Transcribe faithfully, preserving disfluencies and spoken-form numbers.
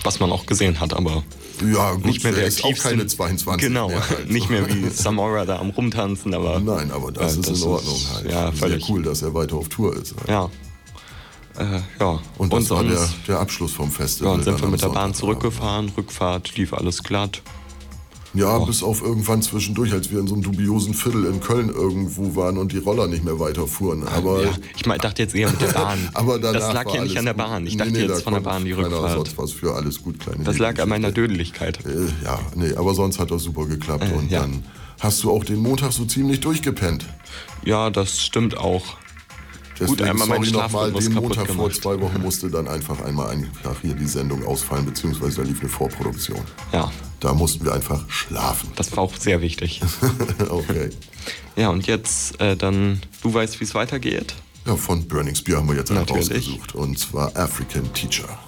was man auch gesehen hat, aber ja, gut, nicht mehr der ist auch keine zweiundzwanzig Genau, mehr halt. nicht mehr wie Samora da am Rumtanzen, aber... Nein, aber das äh, ist das in Ordnung ist, halt. Ja, völlig. Sehr cool, dass er weiter auf Tour ist. Halt. Ja. Äh, ja. Und das und war sonst, der, der Abschluss vom Festival. Ja, und sind dann wir am mit der Bahn Sonntagabend. zurückgefahren, Rückfahrt, lief alles glatt. Ja, Oh. bis auf irgendwann zwischendurch, als wir in so einem dubiosen Viertel in Köln irgendwo waren und die Roller nicht mehr weiterfuhren. Aber Ja, ich mein, dachte jetzt eher mit der Bahn. aber danach das lag war ja nicht alles an der gut. Bahn. Ich Nee, dachte nee, jetzt da von der konnte Bahn die keiner Rückfahrt. sonst was für alles gut, kleine Das lag an meiner Nebengeschichte. Dödeligkeit. Äh, ja, nee, aber sonst hat das super geklappt. Äh, und ja. dann hast du auch den Montag so ziemlich durchgepennt. Ja, das stimmt auch. Deswegen, Gut, einmal meinen sorry nochmal, Schlafrhythmus den kaputt Montag vor gemacht. zwei Wochen musste dann einfach einmal einfach hier die Sendung ausfallen, beziehungsweise da lief eine Vorproduktion. Ja, Da mussten wir einfach schlafen. das war auch sehr wichtig. Okay. Ja, und jetzt äh, dann, du weißt, wie es weitergeht? Ja, von Burning Spear haben wir jetzt einen Natürlich. rausgesucht. Und zwar African Teacher.